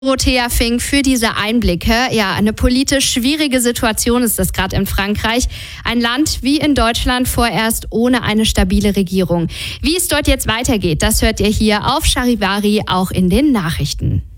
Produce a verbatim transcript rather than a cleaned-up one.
Dorothea Fink für diese Einblicke. Ja, eine politisch schwierige Situation ist das gerade in Frankreich. Ein Land wie in Deutschland vorerst ohne eine stabile Regierung. Wie es dort jetzt weitergeht, das hört ihr hier auf Charivari auch in den Nachrichten.